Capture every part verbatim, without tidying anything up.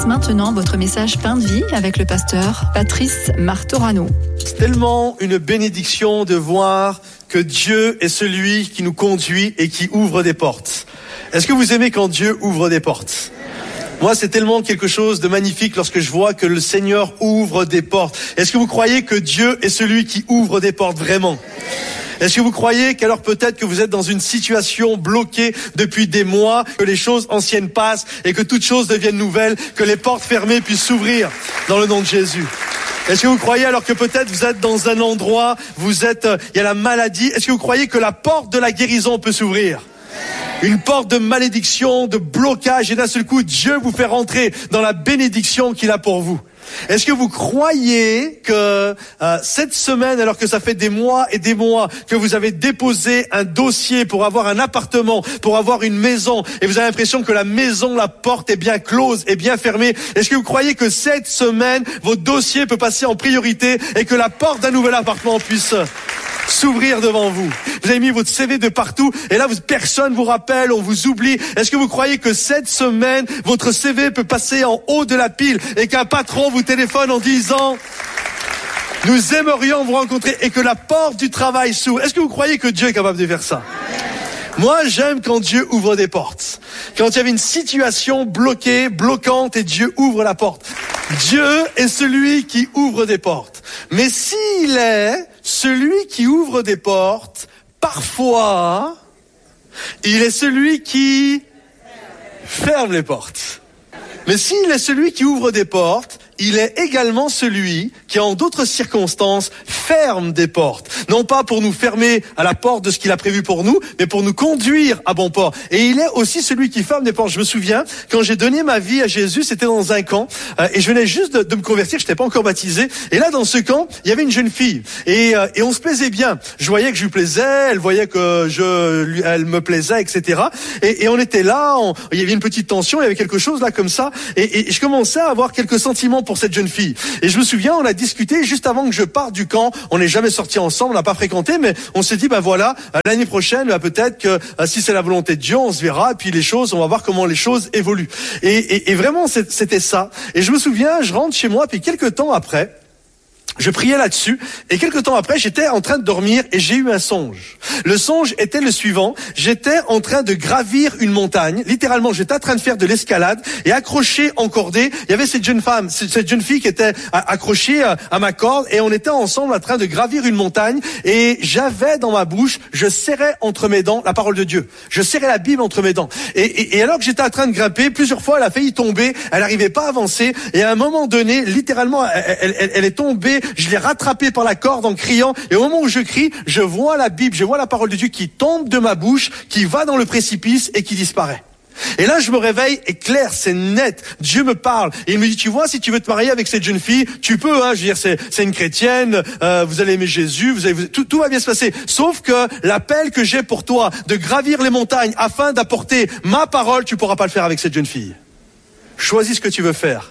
maintenant votre message Pain de vie avec le pasteur Patrice Martorano. C'est tellement une bénédiction de voir que Dieu est celui qui nous conduit et qui ouvre des portes. Est-ce que vous aimez quand Dieu ouvre des portes ? Moi, c'est tellement quelque chose de magnifique lorsque je vois que le Seigneur ouvre des portes. Est-ce que vous croyez que Dieu est celui qui ouvre des portes vraiment ? Est-ce que vous croyez qu'alors peut-être que vous êtes dans une situation bloquée depuis des mois, que les choses anciennes passent et que toutes choses deviennent nouvelles, que les portes fermées puissent s'ouvrir dans le nom de Jésus? Est-ce que vous croyez alors que peut-être vous êtes dans un endroit, vous êtes, euh, il y a la maladie, est-ce que vous croyez que la porte de la guérison peut s'ouvrir? Une porte de malédiction, de blocage, et d'un seul coup, Dieu vous fait rentrer dans la bénédiction qu'il a pour vous. Est-ce que vous croyez que euh, cette semaine, alors que ça fait des mois et des mois que vous avez déposé un dossier pour avoir un appartement, pour avoir une maison, et vous avez l'impression que la maison, la porte est bien close, est bien fermée, est-ce que vous croyez que cette semaine, votre dossier peut passer en priorité et que la porte d'un nouvel appartement puisse s'ouvrir devant vous? Vous avez mis votre C V de partout et là, vous, personne vous rappelle, on vous oublie. Est-ce que vous croyez que cette semaine, votre C V peut passer en haut de la pile et qu'un patron vous téléphone en disant « Nous aimerions vous rencontrer » et que la porte du travail s'ouvre? Est-ce que vous croyez que Dieu est capable de faire ça? Moi, j'aime quand Dieu ouvre des portes. Quand il y avait une situation bloquée, bloquante, et Dieu ouvre la porte. Dieu est celui qui ouvre des portes. Mais s'il est celui qui ouvre des portes, parfois, il est celui qui ferme les portes. Mais s'il est celui qui ouvre des portes, il est également celui qui, en d'autres circonstances, ferme des portes. Non pas pour nous fermer à la porte de ce qu'il a prévu pour nous, mais pour nous conduire à bon port. Et il est aussi celui qui ferme des portes. Je me souviens, quand j'ai donné ma vie à Jésus, c'était dans un camp, euh, et je venais juste de, de me convertir, je n'étais pas encore baptisé. Et là, dans ce camp, il y avait une jeune fille. Et, euh, et on se plaisait bien. Je voyais que je lui plaisais, elle voyait que je, lui, elle me plaisait, et cetera. Et, et on était là, on, il y avait une petite tension, il y avait quelque chose là comme ça. Et, et je commençais à avoir quelques sentiments pour cette jeune fille. Et je me souviens, on a discuté juste avant que je parte du camp. On n'est jamais sortis ensemble, on n'a pas fréquenté, mais on s'est dit, ben voilà, l'année prochaine, ben peut-être que si c'est la volonté de Dieu, on se verra, et puis les choses, on va voir comment les choses évoluent. Et, et, et vraiment, c'était ça. Et je me souviens, je rentre chez moi, puis quelques temps après, je priais là-dessus, et quelque temps après, j'étais en train de dormir et j'ai eu un songe. Le songe était le suivant. J'étais en train de gravir une montagne. Littéralement, j'étais en train de faire de l'escalade et accroché en cordée. Il y avait cette jeune femme, cette jeune fille qui était accrochée à ma corde et on était ensemble en train de gravir une montagne et j'avais dans ma bouche, je serrais entre mes dents la parole de Dieu. Je serrais la Bible entre mes dents. Et, et, et alors que j'étais en train de grimper, plusieurs fois, elle a failli tomber. Elle n'arrivait pas à avancer et à un moment donné, littéralement, elle, elle, elle est tombée. Je l'ai rattrapée par la corde en criant. Et au moment où je crie, je vois la Bible, je vois la parole de Dieu qui tombe de ma bouche, qui va dans le précipice et qui disparaît. Et là, je me réveille et clair, c'est net. Dieu me parle et il me dit, tu vois, si tu veux te marier avec cette jeune fille, tu peux. Hein, je veux dire, c'est, c'est une chrétienne. Euh, vous allez aimer Jésus. Vous allez, vous, tout, tout va bien se passer. Sauf que l'appel que j'ai pour toi de gravir les montagnes afin d'apporter ma parole, tu pourras pas le faire avec cette jeune fille. Choisis ce que tu veux faire.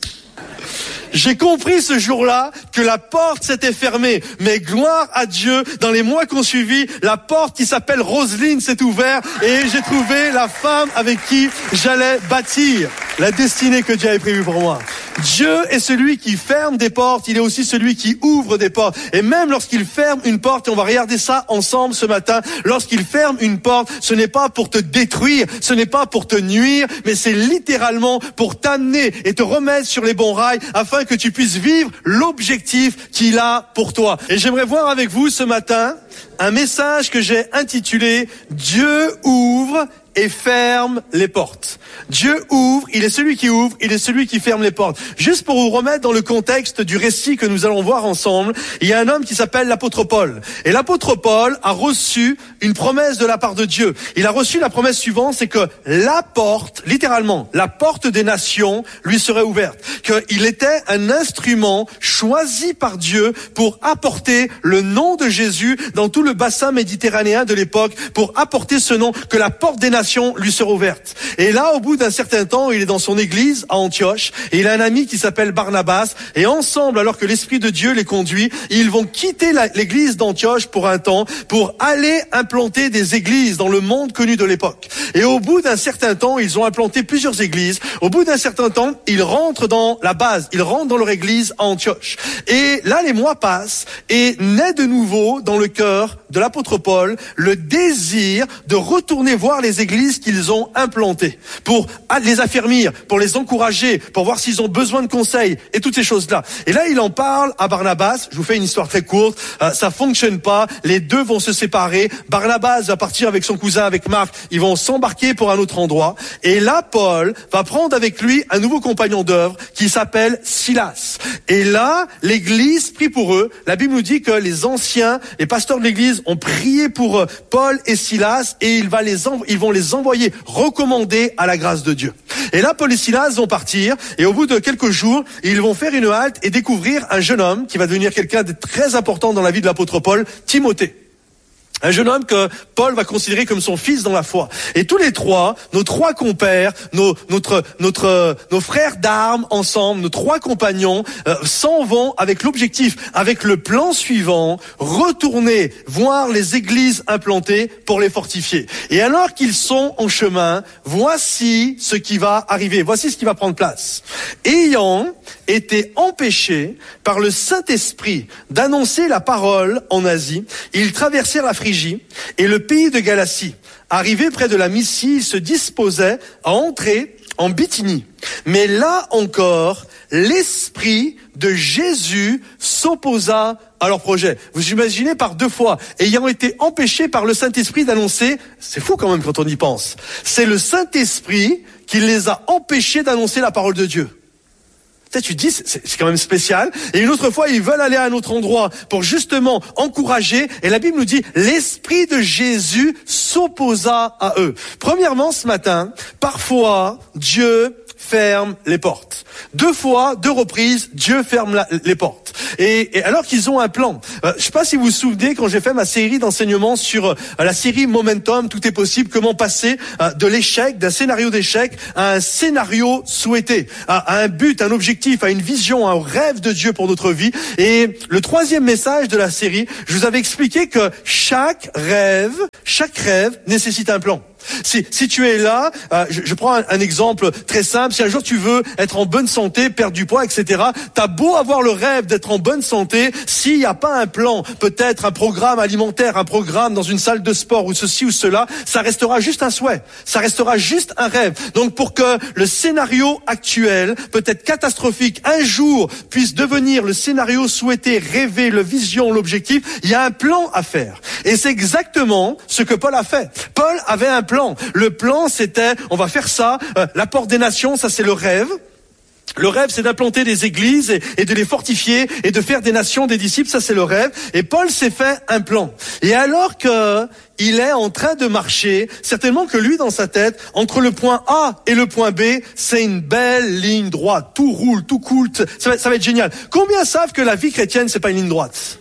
J'ai compris ce jour-là que la porte s'était fermée. Mais gloire à Dieu, dans les mois qui ont suivi, la porte qui s'appelle Roselyne s'est ouverte et j'ai trouvé la femme avec qui j'allais bâtir la destinée que Dieu avait prévue pour moi. Dieu est celui qui ferme des portes, il est aussi celui qui ouvre des portes. Et même lorsqu'il ferme une porte, et on va regarder ça ensemble ce matin, lorsqu'il ferme une porte, ce n'est pas pour te détruire, ce n'est pas pour te nuire, mais c'est littéralement pour t'amener et te remettre sur les bons rails afin que tu puisses vivre l'objectif qu'il a pour toi. Et j'aimerais voir avec vous ce matin un message que j'ai intitulé « Dieu ouvre et ferme les portes ». Dieu ouvre, il est celui qui ouvre, il est celui qui ferme les portes. Juste pour vous remettre dans le contexte du récit que nous allons voir ensemble, il y a un homme qui s'appelle l'apôtre Paul. Et l'apôtre Paul a reçu une promesse de la part de Dieu. Il a reçu la promesse suivante, c'est que la porte, littéralement, la porte des nations lui serait ouverte. Qu'il était un instrument choisi par Dieu pour apporter le nom de Jésus dans tout le bassin méditerranéen de l'époque, pour apporter ce nom, que la porte des nations lui serait ouverte. Et là, au bout d'un certain temps, il est dans son église à Antioche et il a un ami qui s'appelle Barnabas et ensemble, alors que l'Esprit de Dieu les conduit, ils vont quitter la, l'église d'Antioche pour un temps pour aller implanter des églises dans le monde connu de l'époque. Et au bout d'un certain temps, ils ont implanté plusieurs églises. Au bout d'un certain temps, ils rentrent dans la base, ils rentrent dans leur église à Antioche. Et là, les mois passent et naît de nouveau dans le cœur de l'apôtre Paul le désir de retourner voir les églises qu'ils ont implantées pour les affermir, pour les encourager, pour voir s'ils ont besoin de conseils et toutes ces choses-là. Et là, il en parle à Barnabas. Je vous fais une histoire très courte. Euh, ça fonctionne pas. Les deux vont se séparer. Barnabas va partir avec son cousin, avec Marc. Ils vont s'embarquer pour un autre endroit. Et là, Paul va prendre avec lui un nouveau compagnon d'œuvre qui s'appelle Silas. Et là, l'église prie pour eux. La Bible nous dit que les anciens, les pasteurs de l'église ont prié pour Paul et Silas et il va les env- ils vont les envoyer recommander à la grâce de Dieu. Et là, Paul et Silas vont partir et au bout de quelques jours, ils vont faire une halte et découvrir un jeune homme qui va devenir quelqu'un de très important dans la vie de l'apôtre Paul, Timothée. Un jeune homme que Paul va considérer comme son fils dans la foi. Et tous les trois, nos trois compères, nos, notre, notre, nos frères d'armes ensemble, nos trois compagnons, euh, s'en vont avec l'objectif, avec le plan suivant, retourner voir les églises implantées pour les fortifier. Et alors qu'ils sont en chemin, voici ce qui va arriver, voici ce qui va prendre place. Ayant été empêchés par le Saint-Esprit d'annoncer la parole en Asie, ils traversèrent la Phrygie et le pays de Galatie. Arrivés près de la Mysie, ils se disposaient à entrer en Bithynie. Mais là encore, l'Esprit de Jésus s'opposa à leur projet. Vous imaginez par deux fois, ayant été empêchés par le Saint-Esprit d'annoncer, c'est fou quand même quand on y pense, c'est le Saint-Esprit qui les a empêchés d'annoncer la parole de Dieu. Tu te dis, c'est, c'est quand même spécial. Et une autre fois, ils veulent aller à un autre endroit pour justement encourager. Et la Bible nous dit, l'Esprit de Jésus s'opposa à eux. Premièrement, ce matin, parfois, Dieu ferme les portes. Deux fois, deux reprises, Dieu ferme la, les portes. Et, et alors qu'ils ont un plan. Euh, je ne sais pas si vous vous souvenez quand j'ai fait ma série d'enseignements sur euh, la série Momentum, tout est possible, comment passer euh, de l'échec, d'un scénario d'échec à un scénario souhaité, à, à un but, un objectif, à une vision, un rêve de Dieu pour notre vie. Et le troisième message de la série, je vous avais expliqué que chaque rêve, chaque rêve nécessite un plan. Si, si tu es là, euh, je, je prends un, un exemple très simple. Si un jour tu veux être en bonne santé, perdre du poids, et cetera, t'as beau avoir le rêve d'être en bonne santé, s'il n'y a pas un plan, peut-être un programme alimentaire, un programme dans une salle de sport ou ceci ou cela, ça restera juste un souhait. Ça restera juste un rêve. Donc pour que le scénario actuel, peut-être catastrophique, un jour puisse devenir le scénario souhaité, rêvé, le vision, l'objectif, il y a un plan à faire. Et c'est exactement ce que Paul a fait. Paul avait un plan. Le plan, c'était, on va faire ça, euh, la porte des nations, ça c'est le rêve. Le rêve, c'est d'implanter des églises et, et de les fortifier et de faire des nations des disciples, ça c'est le rêve. Et Paul s'est fait un plan. Et alors que il est en train de marcher, certainement que lui, dans sa tête, entre le point A et le point B, c'est une belle ligne droite. Tout roule, tout coule, ça va, ça va être génial. Combien savent que la vie chrétienne, c'est pas une ligne droite?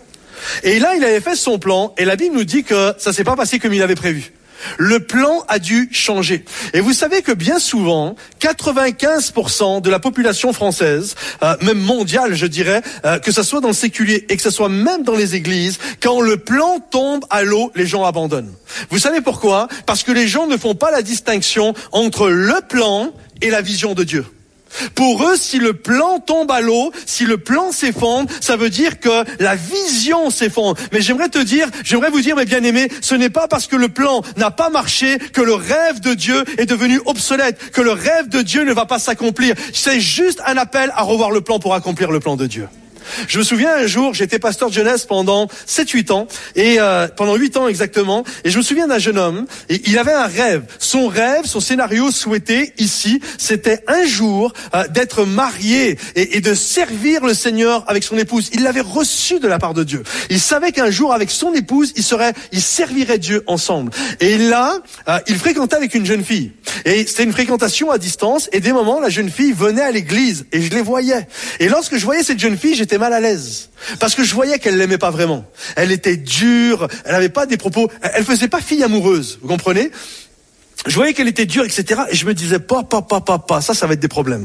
Et là, il avait fait son plan, et la Bible nous dit que ça s'est pas passé comme il avait prévu. Le plan a dû changer. Et vous savez que bien souvent, quatre-vingt-quinze pour cent de la population française, euh, même mondiale je dirais, euh, que ça soit dans le séculier et que ça soit même dans les églises, quand le plan tombe à l'eau, les gens abandonnent. Vous savez pourquoi? Parce que les gens ne font pas la distinction entre le plan et la vision de Dieu. Pour eux, si le plan tombe à l'eau, si le plan s'effondre, ça veut dire que la vision s'effondre. Mais j'aimerais te dire, j'aimerais vous dire, mes bien-aimés, ce n'est pas parce que le plan n'a pas marché que le rêve de Dieu est devenu obsolète, que le rêve de Dieu ne va pas s'accomplir. C'est juste un appel à revoir le plan pour accomplir le plan de Dieu. Je me souviens un jour, j'étais pasteur de jeunesse pendant sept huit ans, et euh, pendant huit ans exactement, et je me souviens d'un jeune homme, et il avait un rêve. Son rêve, son scénario souhaité ici, c'était un jour euh, d'être marié et, et de servir le Seigneur avec son épouse. Il l'avait reçu de la part de Dieu. Il savait qu'un jour, avec son épouse, il serait, il servirait Dieu ensemble. Et là, euh, il fréquentait avec une jeune fille. Et c'était une fréquentation à distance, et des moments, la jeune fille venait à l'église, et je les voyais. Et lorsque je voyais cette jeune fille, j'étais mal à l'aise. Parce que je voyais qu'elle l'aimait pas vraiment. Elle était dure, elle avait pas des propos, elle faisait pas fille amoureuse, vous comprenez? je voyais qu'elle était dure, et cetera. Et je me disais, pas, pas, pas, pas, pas, ça, ça va être des problèmes.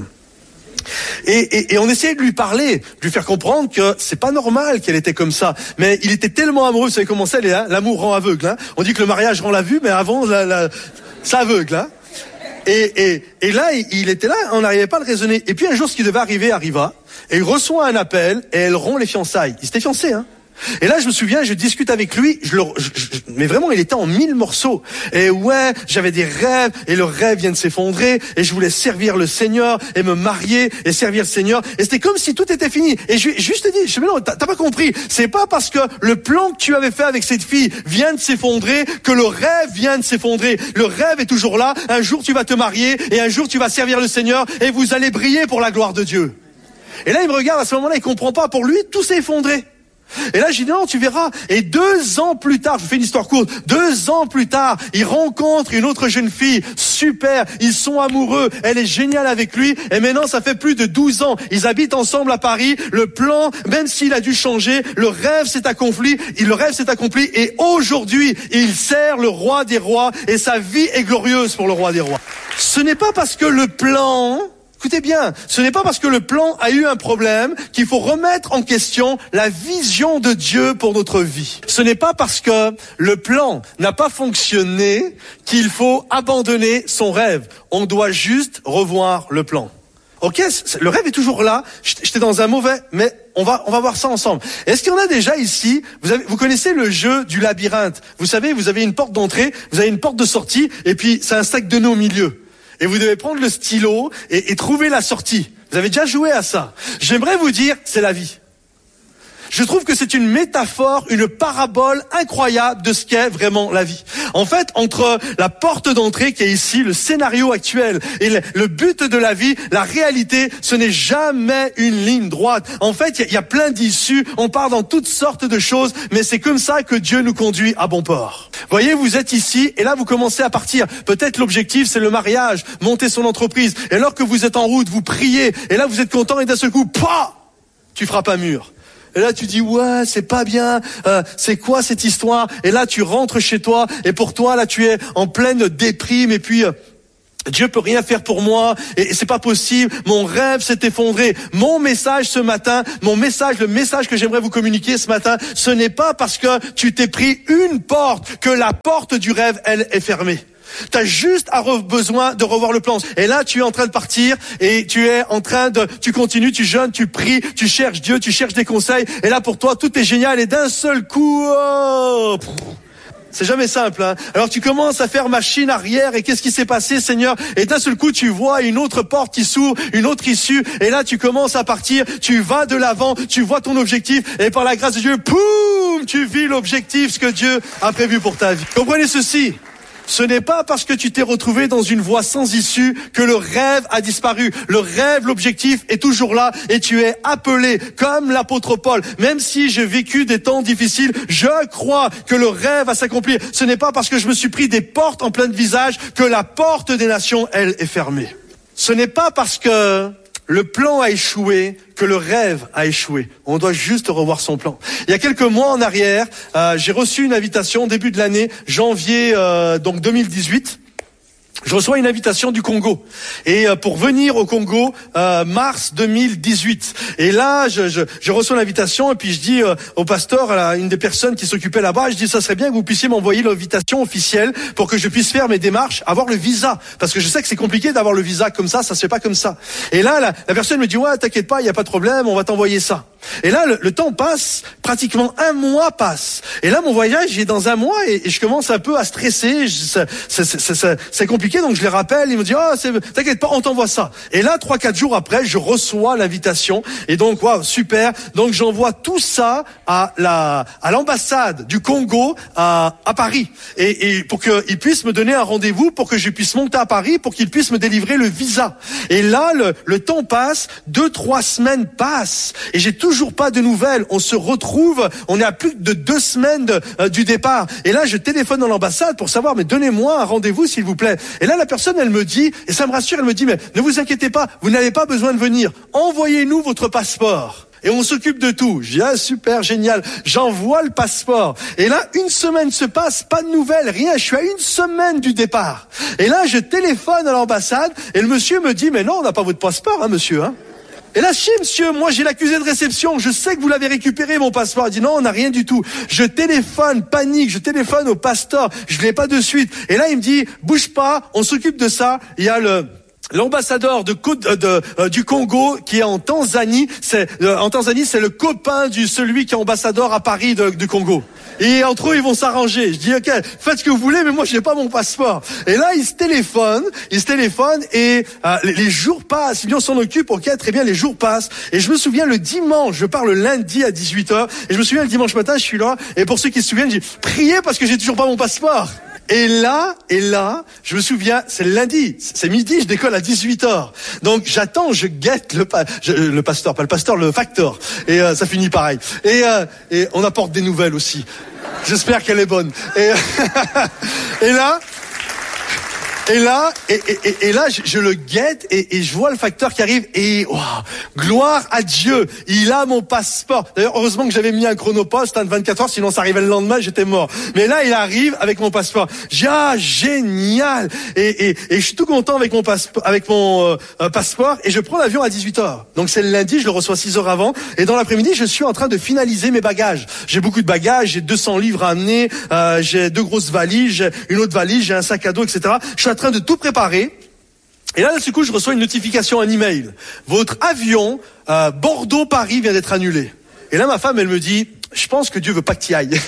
Et, et, et on essayait de lui parler, de lui faire comprendre que c'est pas normal qu'elle était comme ça. Mais il était tellement amoureux, vous savez comment c'est, hein, l'amour rend aveugle. Hein. On dit que le mariage rend la vue, mais avant, la, la, ça aveugle. Hein. Et, et, et là, il était là, on n'arrivait pas à le raisonner. Et puis un jour, ce qui devait arriver arriva, et il reçoit un appel, et elle rompt les fiançailles. Il s'était fiancé, hein. Et là, je me souviens, je discute avec lui, je le, je, je, mais vraiment, il était en mille morceaux. Et ouais, j'avais des rêves, et le rêve vient de s'effondrer, et je voulais servir le Seigneur, et me marier, et servir le Seigneur. Et c'était comme si tout était fini. Et je lui ai juste dit, je me dis, non, t'as, t'as pas compris. C'est pas parce que le plan que tu avais fait avec cette fille vient de s'effondrer, que le rêve vient de s'effondrer. Le rêve est toujours là. Un jour, tu vas te marier, et un jour, tu vas servir le Seigneur, et vous allez briller pour la gloire de Dieu. Et là, il me regarde, à ce moment-là, il comprend pas. Pour lui, tout s'est effondré. Et là, j'ai dit non, tu verras. Et deux ans plus tard, je fais une histoire courte, deux ans plus tard, il rencontre une autre jeune fille, super, ils sont amoureux, elle est géniale avec lui, et maintenant, ça fait plus de douze ans, ils habitent ensemble à Paris, le plan, même s'il a dû changer, le rêve s'est accompli, le rêve s'est accompli, et aujourd'hui, il sert le roi des rois, et sa vie est glorieuse pour le roi des rois. Ce n'est pas parce que le plan... Écoutez bien, ce n'est pas parce que le plan a eu un problème qu'il faut remettre en question la vision de Dieu pour notre vie. Ce n'est pas parce que le plan n'a pas fonctionné qu'il faut abandonner son rêve. On doit juste revoir le plan. Ok, le rêve est toujours là. J'étais dans un mauvais, mais on va on va voir ça ensemble. Est-ce qu'il y en a déjà ici? Vous avez, vous connaissez le jeu du labyrinthe? Vous savez, vous avez une porte d'entrée, vous avez une porte de sortie, et puis c'est un sac de nœuds au milieu. Et vous devez prendre le stylo et, et trouver la sortie. Vous avez déjà joué à ça. J'aimerais vous dire, c'est la vie. Je trouve que c'est une métaphore, une parabole incroyable de ce qu'est vraiment la vie. En fait, entre la porte d'entrée qui est ici, le scénario actuel, et le, le but de la vie, la réalité, ce n'est jamais une ligne droite. En fait, il y, y a plein d'issues, on part dans toutes sortes de choses, mais c'est comme ça que Dieu nous conduit à bon port. Voyez, vous êtes ici, et là vous commencez à partir. Peut-être l'objectif, c'est le mariage, monter son entreprise. Et alors que vous êtes en route, vous priez, et là vous êtes content, et d'un seul coup, pah, tu frappes un mur. Et là, tu dis, ouais, c'est pas bien, euh, c'est quoi cette histoire? Et là, tu rentres chez toi, et pour toi, là, tu es en pleine déprime, et puis... Euh, Dieu peut rien faire pour moi, et c'est pas possible, mon rêve s'est effondré. Mon message ce matin, mon message, le message que j'aimerais vous communiquer ce matin, ce n'est pas parce que tu t'es pris une porte que la porte du rêve, elle, est fermée. T'as juste à re- besoin de revoir le plan. Et là, tu es en train de partir, et tu es en train de, tu continues, tu jeûnes, tu pries, tu cherches Dieu, tu cherches des conseils, et là, pour toi, tout est génial, et d'un seul coup, oh, pff, c'est jamais simple, hein. Alors tu commences à faire machine arrière, et qu'est-ce qui s'est passé, Seigneur? Et d'un seul coup, tu vois une autre porte qui s'ouvre, une autre issue, et là tu commences à partir, tu vas de l'avant, tu vois ton objectif, et par la grâce de Dieu, poum, tu vis l'objectif, ce que Dieu a prévu pour ta vie. Comprenez ceci. Ce n'est pas parce que tu t'es retrouvé dans une voie sans issue que le rêve a disparu. Le rêve, l'objectif est toujours là, et tu es appelé comme l'apôtre Paul. Même si j'ai vécu des temps difficiles, je crois que le rêve va s'accomplir. Ce n'est pas parce que je me suis pris des portes en plein visage que la porte des nations, elle, est fermée. Ce n'est pas parce que le plan a échoué que le rêve a échoué. On doit juste revoir son plan. Il y a quelques mois en arrière, euh, j'ai reçu une invitation début de l'année, janvier euh, donc deux mille dix-huit. Je reçois une invitation du Congo, et euh, pour venir au Congo euh, mars deux mille dix-huit. Et là, je, je, je reçois l'invitation, et puis je dis euh, au pasteur, à une des personnes qui s'occupait là-bas, je dis ça serait bien que vous puissiez m'envoyer l'invitation officielle pour que je puisse faire mes démarches, avoir le visa, parce que je sais que c'est compliqué d'avoir le visa comme ça, ça se fait pas comme ça. Et là, la, la personne me dit ouais, t'inquiète pas, il y a pas de problème, on va t'envoyer ça. Et là, le, le temps passe, pratiquement un mois passe. Et là, mon voyage est dans un mois, et, et je commence un peu à stresser. Je, ça, ça, ça, ça, c'est compliqué, donc je les rappelle. Ils me disent oh, c'est, t'inquiète pas, on t'envoie ça. Et là, trois, quatre jours après, je reçois l'invitation. Et donc, waouh, super. Donc, j'envoie tout ça à la, à l'ambassade du Congo à, à Paris, et, et pour qu'ils puissent me donner un rendez-vous, pour que je puisse monter à Paris, pour qu'ils puissent me délivrer le visa. Et là, le, le temps passe, deux, trois semaines passent, et j'ai toujours Toujours pas de nouvelles. On se retrouve, on est à plus de deux semaines de, euh, du départ. Et là, je téléphone dans l'ambassade pour savoir, mais donnez-moi un rendez-vous, s'il vous plaît. Et là, la personne, elle me dit, et ça me rassure, elle me dit, mais ne vous inquiétez pas, vous n'avez pas besoin de venir. Envoyez-nous votre passeport. Et on s'occupe de tout. Je dis, ah, super, génial. J'envoie le passeport. Et là, une semaine se passe, pas de nouvelles, rien. Je suis à une semaine du départ. Et là, je téléphone à l'ambassade et le monsieur me dit, mais non, on n'a pas votre passeport, hein, monsieur, hein. Et là, si, monsieur, moi, j'ai l'accusé de réception. Je sais que vous l'avez récupéré, mon passeport. Il dit, non, on n'a rien du tout. Je téléphone, panique. Je téléphone au pasteur. Je l'ai pas de suite. Et là, il me dit, bouge pas, on s'occupe de ça. Il y a le, l'ambassadeur de, de, de euh, du Congo qui est en Tanzanie. C'est, euh, en Tanzanie, c'est le copain du, celui qui est ambassadeur à Paris de, du Congo. Et entre eux, ils vont s'arranger. Je dis, ok, faites ce que vous voulez, mais moi, je n'ai pas mon passeport. Et là, ils se téléphonent, ils se téléphonent, et euh, les, les jours passent. Si bien on s'en occupe, ok, très bien, les jours passent. Et je me souviens, le dimanche, je pars le lundi à dix-huit heures, et je me souviens, le dimanche matin, je suis là, et pour ceux qui se souviennent, je dis, priez parce que j'ai toujours pas mon passeport. Et là, et là, je me souviens, c'est le lundi, c'est midi, je décolle à dix-huit heures. Donc j'attends, je guette le pa- je, le pasteur, pas le pasteur, le facteur. Et euh, ça finit pareil. Et, euh, et on apporte des nouvelles aussi. J'espère qu'elle est bonne. Et, et là, et là, et, et, et là, je, je le guette et, et je vois le facteur qui arrive et wow, gloire à Dieu, il a mon passeport. D'ailleurs, heureusement que j'avais mis un chronopost hein, de vingt-quatre heures, sinon ça arrivait le lendemain, j'étais mort. Mais là, il arrive avec mon passeport. J'ai ah génial et, et, et je suis tout content avec mon passeport, avec mon euh, passeport et je prends l'avion à dix-huit heures. Donc c'est le lundi, je le reçois six heures avant et dans l'après-midi, je suis en train de finaliser mes bagages. J'ai beaucoup de bagages, j'ai deux cents livres à amener, euh, j'ai deux grosses valises, j'ai une autre valise, j'ai un sac à dos, et cetera. Je suis en train de tout préparer. Et là, d'un coup, je reçois une notification, un email. Votre avion euh, Bordeaux-Paris vient d'être annulé. Et là, ma femme, elle me dit, je pense que Dieu veut pas que tu y ailles.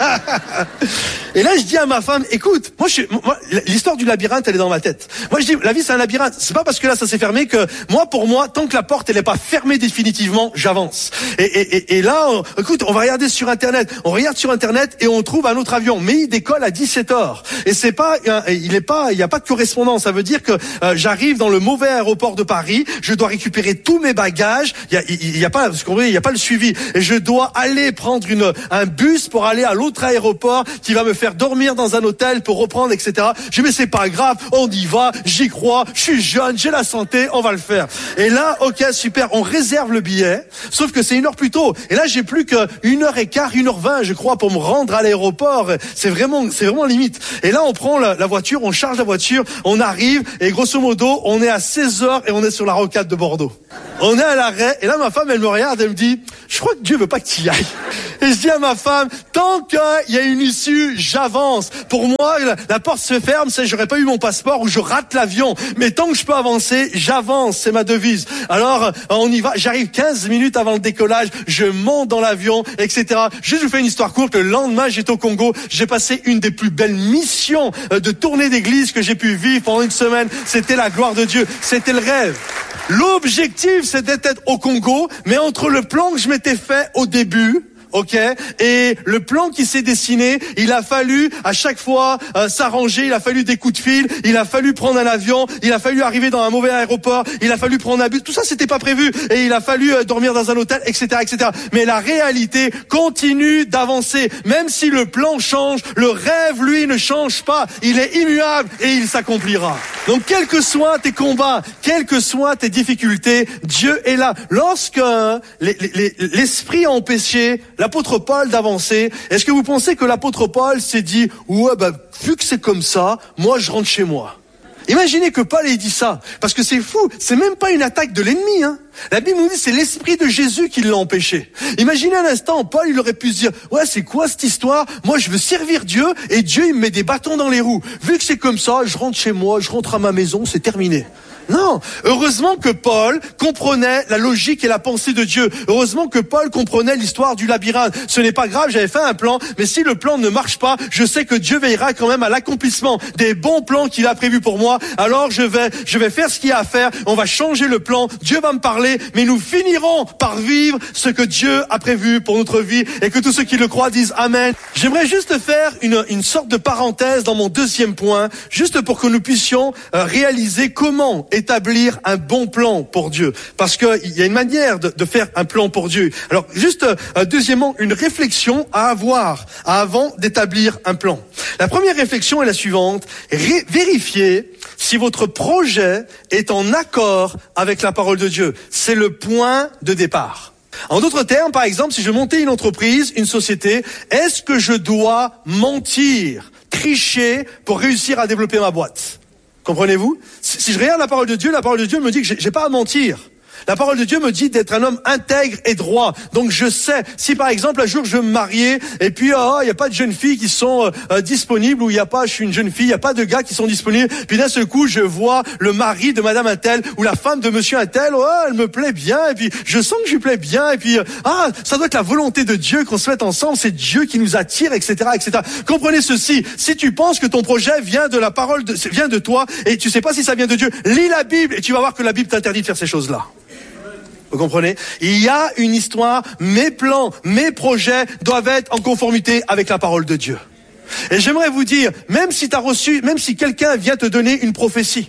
Et là, je dis à ma femme, écoute, moi, je, moi, l'histoire du labyrinthe, elle est dans ma tête. Moi, je dis, la vie, c'est un labyrinthe. C'est pas parce que là, ça s'est fermé que, moi, pour moi, tant que la porte, elle est pas fermée définitivement, j'avance. Et, et, et, et là, on, écoute, on va regarder sur Internet. On regarde sur Internet et on trouve un autre avion. Mais il décolle à dix-sept heures. Et c'est pas, il est pas, il y a pas de correspondance. Ça veut dire que euh, j'arrive dans le mauvais aéroport de Paris. Je dois récupérer tous mes bagages. Il y a, il y a pas, parce qu'on il y a pas le suivi. Et je dois aller prendre une, un bus pour aller à l'autre aéroport qui va me faire dormir dans un hôtel pour reprendre, et cetera. Je dis, mais c'est pas grave, on y va, j'y crois, je suis jeune, j'ai la santé, on va le faire. Et là, ok, super, on réserve le billet, sauf que c'est une heure plus tôt. Et là, j'ai plus qu'une heure et quart, une heure vingt, je crois, pour me rendre à l'aéroport. C'est vraiment, c'est vraiment limite. Et là, on prend la, la voiture, on charge la voiture, on arrive, et grosso modo, on est à seize heures et on est sur la rocade de Bordeaux. On est à l'arrêt, et là, ma femme, elle me regarde, elle me dit, je crois que Dieu veut pas que tu y ailles. Et je dis à ma femme, tant qu'il y a une issue, j'avance. Pour moi, la, la porte se ferme, c'est j'aurais pas eu mon passeport ou je rate l'avion. Mais tant que je peux avancer, j'avance, c'est ma devise. Alors, on y va. J'arrive quinze minutes avant le décollage, je monte dans l'avion, et cetera. Je vous fais une histoire courte. Le lendemain, j'étais au Congo. J'ai passé une des plus belles missions de tournée d'église que j'ai pu vivre pendant une semaine. C'était la gloire de Dieu. C'était le rêve. L'objectif, c'était d'être au Congo, mais entre le plan que je m'étais fait au début, ok, et le plan qui s'est dessiné, il a fallu à chaque fois euh, s'arranger, il a fallu des coups de fil, il a fallu prendre un avion, il a fallu arriver dans un mauvais aéroport, il a fallu prendre un bus, tout ça c'était pas prévu, et il a fallu euh, dormir dans un hôtel, et cetera, et cetera. Mais la réalité continue d'avancer, même si le plan change, le rêve lui ne change pas, il est immuable et il s'accomplira. Donc quels que soient tes combats, quelles que soient tes difficultés, Dieu est là. Lorsque euh, les, les, l'esprit a empêché l'apôtre Paul d'avancer, est-ce que vous pensez que l'apôtre Paul s'est dit « Ouais, bah, vu que c'est comme ça, moi je rentre chez moi ». Imaginez que Paul ait dit ça, parce que c'est fou, c'est même pas une attaque de l'ennemi, hein. La Bible nous dit c'est l'esprit de Jésus qui l'a empêché. Imaginez un instant, Paul il aurait pu se dire « Ouais, c'est quoi cette histoire? Moi je veux servir Dieu et Dieu il me met des bâtons dans les roues. Vu que c'est comme ça, je rentre chez moi, je rentre à ma maison, c'est terminé. » Non, heureusement que Paul comprenait la logique et la pensée de Dieu. Heureusement que Paul comprenait l'histoire du labyrinthe. Ce n'est pas grave, j'avais fait un plan, mais si le plan ne marche pas, je sais que Dieu veillera quand même à l'accomplissement des bons plans qu'il a prévus pour moi. Alors je vais, je vais faire ce qu'il y a à faire. On va changer le plan. Dieu va me parler, mais nous finirons par vivre ce que Dieu a prévu pour notre vie et que tous ceux qui le croient disent Amen. J'aimerais juste faire une, une sorte de parenthèse dans mon deuxième point, juste pour que nous puissions euh, réaliser comment établir un bon plan pour Dieu. Parce qu'il y a une manière de, de faire un plan pour Dieu. Alors, juste, euh, deuxièmement, une réflexion à avoir avant d'établir un plan. La première réflexion est la suivante. Ré- vérifiez si votre projet est en accord avec la parole de Dieu. C'est le point de départ. En d'autres termes, par exemple, si je montais une entreprise, une société, est-ce que je dois mentir, tricher pour réussir à développer ma boîte? Comprenez-vous? Si je regarde la parole de Dieu, la parole de Dieu me dit que j'ai, j'ai pas à mentir. La parole de Dieu me dit d'être un homme intègre et droit. Donc je sais, si par exemple un jour je veux me marier et puis oh, il y a pas de jeunes filles qui sont euh, disponibles, ou il y a pas, je suis une jeune fille, il y a pas de gars qui sont disponibles, puis d'un seul coup je vois le mari de madame Untel ou la femme de monsieur Untel, oh, elle me plaît bien, et puis je sens que je lui plais bien, et puis euh, ah, ça doit être la volonté de Dieu qu'on se mette ensemble, c'est Dieu qui nous attire, et cetera, et cetera. Comprenez ceci, si tu penses que ton projet vient de la parole, de, vient de toi, et tu sais pas si ça vient de Dieu, lis la Bible et tu vas voir que la Bible t'interdit de faire ces choses-là. Vous comprenez? Il y a une histoire, mes plans, mes projets doivent être en conformité avec la parole de Dieu. Et j'aimerais vous dire, même si tu as reçu, même si quelqu'un vient te donner une prophétie,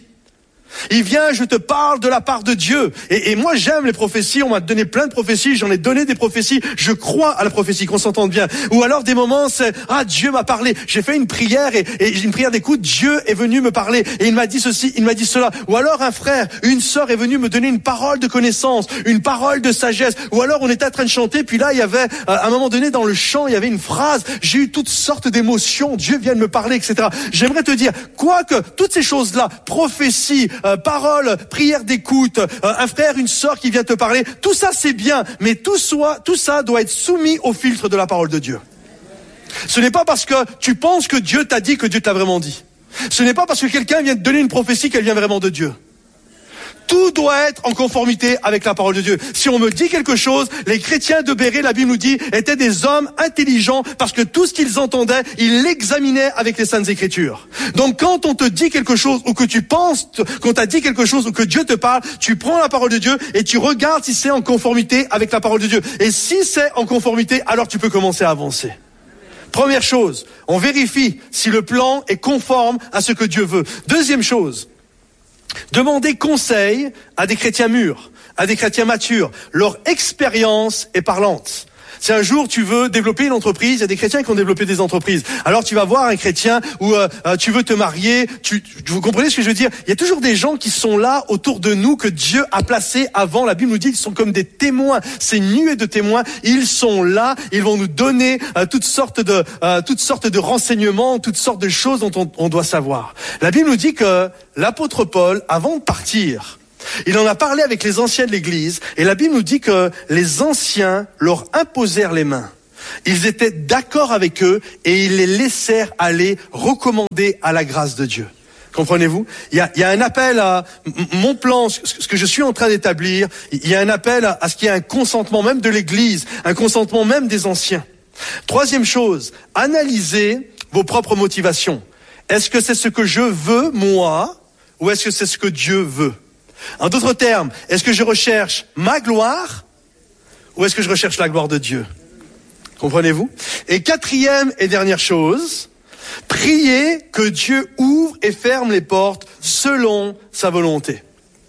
il vient, je te parle de la part de Dieu. Et, et moi, j'aime les prophéties. On m'a donné plein de prophéties. J'en ai donné des prophéties. Je crois à la prophétie, qu'on s'entende bien. Ou alors des moments, c'est ah, Dieu m'a parlé. J'ai fait une prière et, et une prière d'écoute. Dieu est venu me parler et il m'a dit ceci, il m'a dit cela. Ou alors un frère, une sœur est venue me donner une parole de connaissance, une parole de sagesse. Ou alors on était en train de chanter. Puis là, il y avait à un moment donné dans le chant, il y avait une phrase. J'ai eu toutes sortes d'émotions. Dieu vient de me parler, et cetera. J'aimerais te dire, quoique toutes ces choses-là, prophétie, Euh, parole, prière d'écoute, euh, un frère, une sœur qui vient te parler, tout ça c'est bien, mais tout, soit, tout ça doit être soumis au filtre de la parole de Dieu. Ce n'est pas parce que tu penses que Dieu t'a dit que Dieu t'a vraiment dit. Ce n'est pas parce que quelqu'un vient te donner une prophétie qu'elle vient vraiment de Dieu. Tout doit être en conformité avec la parole de Dieu. Si on me dit quelque chose, les chrétiens de Béret, la Bible nous dit, étaient des hommes intelligents parce que tout ce qu'ils entendaient, ils l'examinaient avec les Saintes Écritures. Donc quand on te dit quelque chose ou que tu penses qu'on t'a dit quelque chose ou que Dieu te parle, tu prends la parole de Dieu et tu regardes si c'est en conformité avec la parole de Dieu. Et si c'est en conformité, alors tu peux commencer à avancer. Première chose, on vérifie si le plan est conforme à ce que Dieu veut. Deuxième chose, demandez conseil à des chrétiens mûrs, à des chrétiens matures. Leur expérience est parlante. Si un jour tu veux développer une entreprise, il y a des chrétiens qui ont développé des entreprises. Alors tu vas voir un chrétien où euh, tu veux te marier, tu, vous comprenez ce que je veux dire? Il y a toujours des gens qui sont là autour de nous que Dieu a placés avant. La Bible nous dit qu'ils sont comme des témoins, ces nuées de témoins. Ils sont là, ils vont nous donner euh, toutes sortes de euh, toutes sortes de renseignements, toutes sortes de choses dont on, on doit savoir. La Bible nous dit que l'apôtre Paul, avant de partir, il en a parlé avec les anciens de l'Église, et la Bible nous dit que les anciens leur imposèrent les mains. Ils étaient d'accord avec eux et ils les laissèrent aller recommander à la grâce de Dieu. Comprenez-vous? Il y a, il y a un appel à mon plan, ce que je suis en train d'établir. Il y a un appel à, à ce qu'il y ait un consentement même de l'Église, un consentement même des anciens. Troisième chose, analysez vos propres motivations. Est-ce que c'est ce que je veux, moi, ou est-ce que c'est ce que Dieu veut? En d'autres termes, est-ce que je recherche ma gloire ou est-ce que je recherche la gloire de Dieu? Comprenez-vous? Et quatrième et dernière chose, priez que Dieu ouvre et ferme les portes selon sa volonté.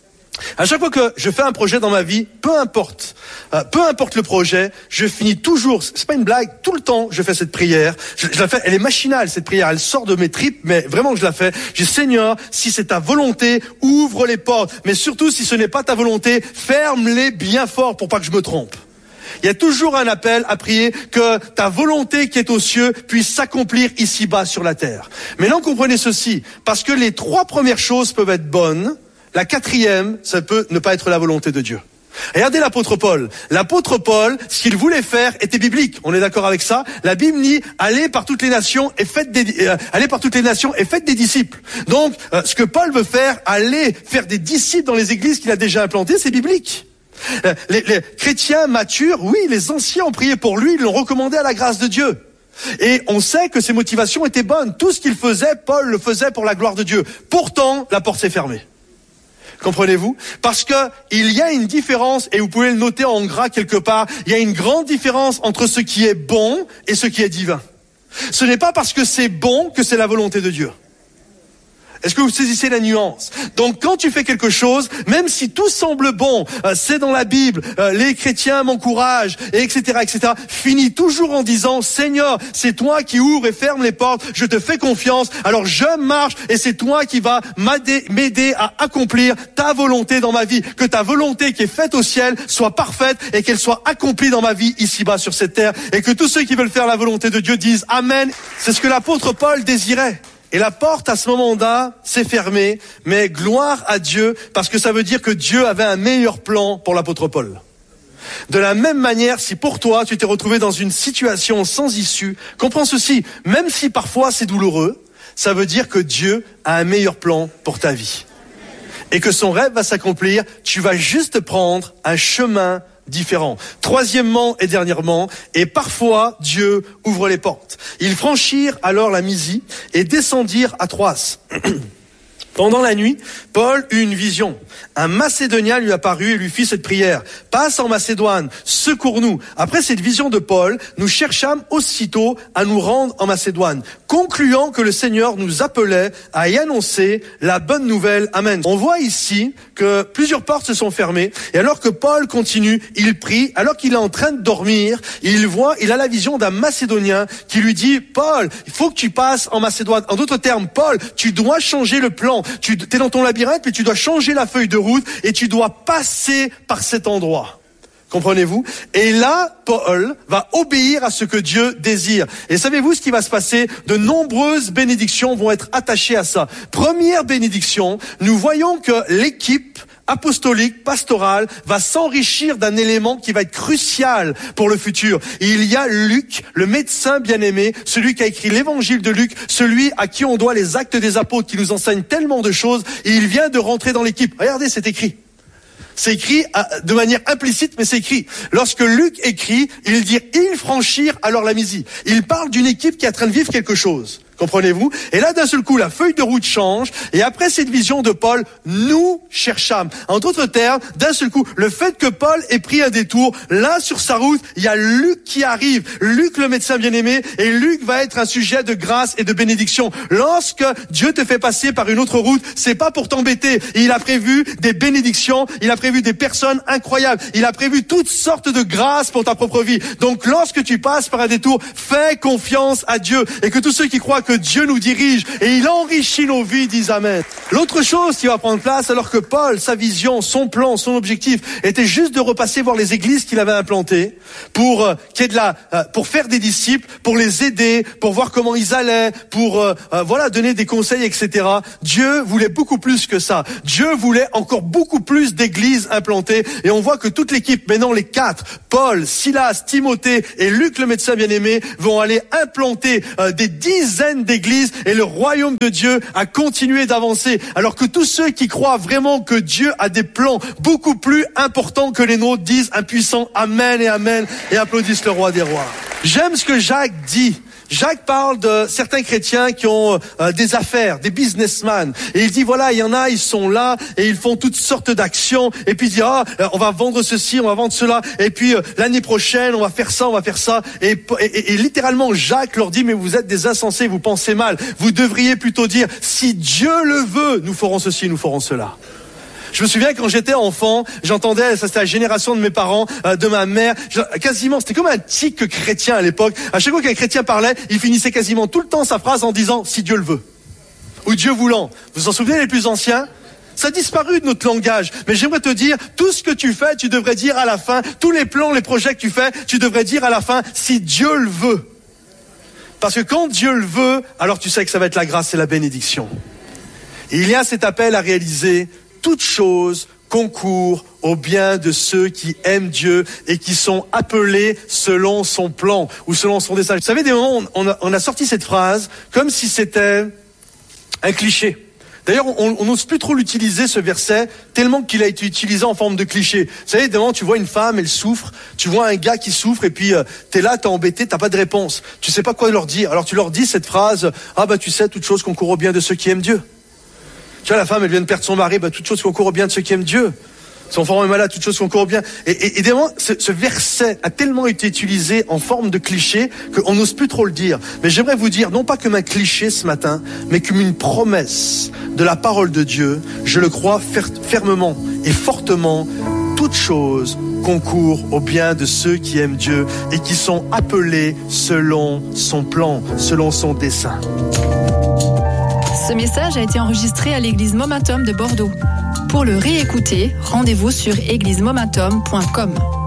À chaque fois que je fais un projet dans ma vie, peu importe, euh, peu importe le projet, je finis toujours, c'est pas une blague, tout le temps je fais cette prière, je, je la fais, elle est machinale cette prière, elle sort de mes tripes, mais vraiment je la fais. Je dis Seigneur, si c'est ta volonté, ouvre les portes, mais surtout si ce n'est pas ta volonté, ferme-les bien fort pour pas que je me trompe. Il y a toujours un appel à prier que ta volonté qui est aux cieux puisse s'accomplir ici-bas sur la terre. Mais là, comprenez ceci, parce que les trois premières choses peuvent être bonnes, la quatrième, ça peut ne pas être la volonté de Dieu. Regardez l'apôtre Paul. L'apôtre Paul, ce qu'il voulait faire était biblique. On est d'accord avec ça? La Bible dit, allez par toutes les nations et faites des, euh, allez par toutes les nations et faites des disciples. Donc, euh, ce que Paul veut faire, aller faire des disciples dans les églises qu'il a déjà implantées, c'est biblique. Euh, les, les chrétiens matures, oui, les anciens ont prié pour lui, ils l'ont recommandé à la grâce de Dieu. Et on sait que ses motivations étaient bonnes. Tout ce qu'il faisait, Paul le faisait pour la gloire de Dieu. Pourtant, la porte s'est fermée. Comprenez-vous? Parce que il y a une différence, et vous pouvez le noter en gras quelque part, il y a une grande différence entre ce qui est bon et ce qui est divin. Ce n'est pas parce que c'est bon que c'est la volonté de Dieu. Est-ce que vous saisissez la nuance? Donc quand tu fais quelque chose, même si tout semble bon, euh, c'est dans la Bible, euh, les chrétiens m'encouragent, et etc., et cetera, finis toujours en disant, Seigneur, c'est toi qui ouvres et fermes les portes, je te fais confiance, alors je marche et c'est toi qui vas m'aider à accomplir ta volonté dans ma vie. Que ta volonté qui est faite au ciel soit parfaite et qu'elle soit accomplie dans ma vie ici-bas sur cette terre, et que tous ceux qui veulent faire la volonté de Dieu disent Amen. C'est ce que l'apôtre Paul désirait. Et la porte, à ce moment-là, s'est fermée, mais gloire à Dieu, parce que ça veut dire que Dieu avait un meilleur plan pour l'apôtre Paul. De la même manière, si pour toi, tu t'es retrouvé dans une situation sans issue, comprends ceci, même si parfois c'est douloureux, ça veut dire que Dieu a un meilleur plan pour ta vie. Et que son rêve va s'accomplir, tu vas juste prendre un chemin différents. Troisièmement et dernièrement, et parfois Dieu ouvre les portes. Ils franchirent alors la Mysie et descendirent à Troas. Pendant la nuit, Paul eut une vision. Un Macédonien lui apparut et lui fit cette prière. « Passe en Macédoine, secours-nous. » Après cette vision de Paul, nous cherchâmes aussitôt à nous rendre en Macédoine, concluant que le Seigneur nous appelait à y annoncer la bonne nouvelle. Amen. On voit ici que plusieurs portes se sont fermées, et alors que Paul continue, il prie, alors qu'il est en train de dormir, il voit, il a la vision d'un Macédonien qui lui dit « Paul, il faut que tu passes en Macédoine. » En d'autres termes, Paul, tu dois changer le plan. Tu es dans ton labyrinthe, mais tu dois changer la feuille de route et tu dois passer par cet endroit. Comprenez-vous? Et là, Paul va obéir à ce que Dieu désire. Et savez-vous ce qui va se passer? De nombreuses bénédictions vont être attachées à ça. Première bénédiction, nous voyons que l'équipe apostolique, pastorale, va s'enrichir d'un élément qui va être crucial pour le futur. Et il y a Luc, le médecin bien-aimé, celui qui a écrit l'évangile de Luc, celui à qui on doit les actes des apôtres qui nous enseignent tellement de choses, et il vient de rentrer dans l'équipe. Regardez, c'est écrit. C'est écrit de manière implicite, mais c'est écrit. Lorsque Luc écrit, il dit « Ils franchirent alors la Mysie ». Il parle d'une équipe qui est en train de vivre quelque chose. Comprenez-vous? Et là, d'un seul coup, la feuille de route change. Et après cette vision de Paul, nous cherchâmes. En d'autres termes, d'un seul coup, le fait que Paul ait pris un détour, là, sur sa route, il y a Luc qui arrive. Luc, le médecin bien-aimé. Et Luc va être un sujet de grâce et de bénédiction. Lorsque Dieu te fait passer par une autre route, c'est pas pour t'embêter. Il a prévu des bénédictions. Il a prévu des personnes incroyables. Il a prévu toutes sortes de grâces pour ta propre vie. Donc, lorsque tu passes par un détour, fais confiance à Dieu. Et que tous ceux qui croient que Dieu nous dirige et il enrichit nos vies, disent Amen. L'autre chose qui va prendre place, alors que Paul, sa vision, son plan, son objectif était juste de repasser voir les églises qu'il avait implantées pour euh, qu'il y ait de la, euh, pour faire des disciples, pour les aider, pour voir comment ils allaient, pour euh, euh, voilà donner des conseils, et cetera. Dieu voulait beaucoup plus que ça. Dieu voulait encore beaucoup plus d'églises implantées, et on voit que toute l'équipe, maintenant les quatre, Paul, Silas, Timothée et Luc le médecin bien-aimé, vont aller implanter euh, des dizaines d'églises, et le royaume de Dieu a continué d'avancer, alors que tous ceux qui croient vraiment que Dieu a des plans beaucoup plus importants que les nôtres disent un puissant Amen et Amen et applaudissent le roi des rois. J'aime ce que Jacques dit. Jacques parle de certains chrétiens qui ont euh, des affaires, des businessmen. Et il dit, voilà, il y en a, ils sont là et ils font toutes sortes d'actions. Et puis il dit, ah, on va vendre ceci, on va vendre cela. Et puis euh, l'année prochaine, on va faire ça, on va faire ça. Et, et, et, et littéralement, Jacques leur dit, mais vous êtes des insensés, vous pensez mal. Vous devriez plutôt dire, si Dieu le veut, nous ferons ceci, nous ferons cela. Je me souviens quand j'étais enfant, j'entendais, ça c'était la génération de mes parents, euh, de ma mère, je, quasiment, c'était comme un tic chrétien à l'époque. À chaque fois qu'un chrétien parlait, il finissait quasiment tout le temps sa phrase en disant « si Dieu le veut » ou « Dieu voulant ». Vous vous en souvenez les plus anciens ? Ça a disparu de notre langage, mais j'aimerais te dire, tout ce que tu fais, tu devrais dire à la fin, tous les plans, les projets que tu fais, tu devrais dire à la fin « si Dieu le veut ». Parce que quand Dieu le veut, alors tu sais que ça va être la grâce et la bénédiction. Et il y a cet appel à réaliser toute chose concourt au bien de ceux qui aiment Dieu et qui sont appelés selon son plan ou selon son dessein. Vous savez, des moments, on a, on a sorti cette phrase comme si c'était un cliché. D'ailleurs, on n'ose plus trop l'utiliser, ce verset, tellement qu'il a été utilisé en forme de cliché. Vous savez, des moments, tu vois une femme, elle souffre, tu vois un gars qui souffre, et puis euh, t'es là, t'es embêté, t'as pas de réponse. Tu sais pas quoi leur dire. Alors tu leur dis cette phrase, ah bah tu sais, toute chose concourt au bien de ceux qui aiment Dieu. Tu vois, la femme, elle vient de perdre son mari, bah, toute chose concourt au bien de ceux qui aiment Dieu. son enfant est malade, toutes choses concourent bien. Et, et, évidemment, ce, ce verset a tellement été utilisé en forme de cliché qu'on n'ose plus trop le dire. Mais j'aimerais vous dire, non pas comme un cliché ce matin, mais comme une promesse de la parole de Dieu. Je le crois fer- fermement et fortement. Toutes choses concourent au bien de ceux qui aiment Dieu et qui sont appelés selon son plan, selon son dessein. Ce message a été enregistré à l'église Momentum de Bordeaux. Pour le réécouter, rendez-vous sur église momentum point com.